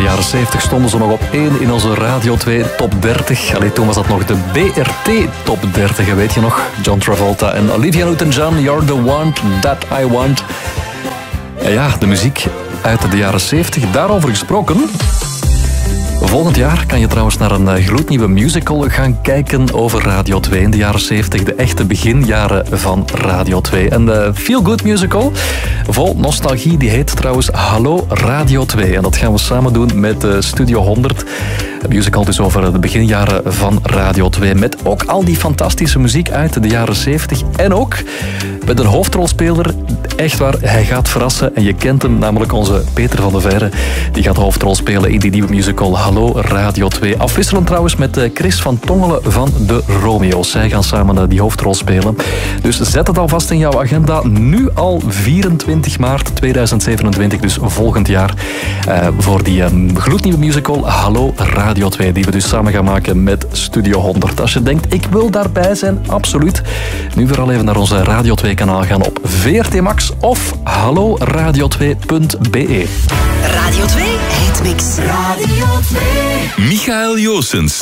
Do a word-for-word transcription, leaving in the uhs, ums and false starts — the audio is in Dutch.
jaren zeventig stonden ze nog op één in onze Radio twee Top dertig. Allee, toen was dat nog de B R T Top dertig, weet je nog? John Travolta en Olivia Newton-John, You're the One That I Want. En ja, de muziek uit de jaren zeventig, daarover gesproken. Volgend jaar kan je trouwens naar een gloednieuwe musical gaan kijken over Radio twee in de jaren zeventig. De echte beginjaren van Radio twee. Een feel-good musical vol nostalgie. Die heet trouwens Hallo Radio twee. En dat gaan we samen doen met Studio honderd. Een musical dus over de beginjaren van Radio twee. Met ook al die fantastische muziek uit de jaren zeventig. En ook met een hoofdrolspeler. Echt waar, hij gaat verrassen. En je kent hem, namelijk onze Peter van de Veire. Die gaat de hoofdrol spelen in die nieuwe musical Hallo Radio twee. Afwisselend trouwens met Chris van Tongelen van de Romeo's. Zij gaan samen die hoofdrol spelen. Dus zet het alvast in jouw agenda. Nu al vierentwintig maart tweeduizend zevenentwintig, dus volgend jaar. Uh, voor die um, gloednieuwe musical Hallo Radio twee. Die we dus samen gaan maken met Studio honderd. Als je denkt, ik wil daarbij zijn, absoluut. Nu vooral even naar onze Radio twee kanaal gaan op V R T Max of hallo radio twee punt b e. Radio twee Hitmix. Radio twee. Michael Joossens.